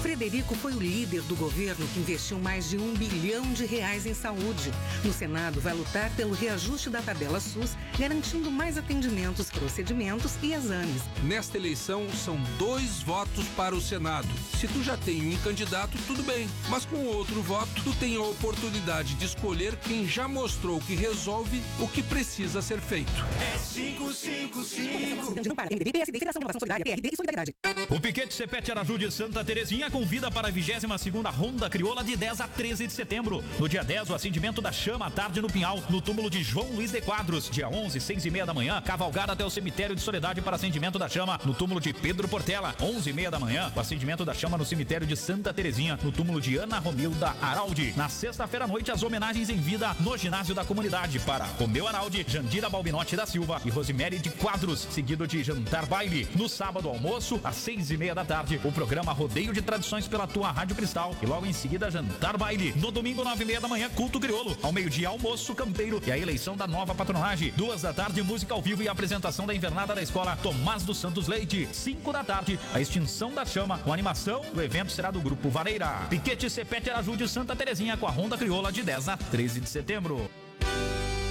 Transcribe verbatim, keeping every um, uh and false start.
Frederico foi o líder do governo que investiu mais de um bilhão de reais em saúde. No Senado, vai lutar pelo reajuste da tabela SUS, garantindo mais atendimentos, procedimentos e exames. Nesta eleição, são dois votos para o Senado. Se tu já tem um candidato, tudo bem. Mas com outro voto, tu tem a oportunidade de escolher quem já mostrou que resolve o que precisa ser feito. É cinco cinco cinco. O Piquete Cepete Araju de Santa Terezinha convida para a vigésima segunda Ronda Crioula de dez a treze de setembro. No dia dez, o acendimento da chama à tarde no Pinhal, no túmulo de João Luiz de Quadros. Dia onze, seis e meia da manhã, cavalgada até o cemitério de Soledade para acendimento da chama no túmulo de Pedro Portela. onze e meia da manhã, o acendimento da chama no cemitério de Santa Terezinha, no túmulo de Ana Romilda Araldi. Na sexta-feira à noite, as homenagens em vida no ginásio da comunidade para Romeu Araldi, Jandira Balbinotti da Silva e Rosemary de Quadros, seguido de jantar baile. No sábado, almoço, às seis e meia da tarde, o programa Rodeio de Tradições pela tua Rádio Cristal e logo em seguida jantar baile. No domingo, nove e meia da manhã, culto crioulo. Ao meio-dia, almoço campeiro e a eleição da nova patronagem. Duas da tarde, música ao vivo e a apresentação da invernada da escola Tomás dos Santos Leite. Cinco da tarde, a extinção da chama com animação. O evento será do Grupo Vareira. Piquete Cepete Araju de Santa Terezinha com a Ronda Crioula de dez a treze de setembro.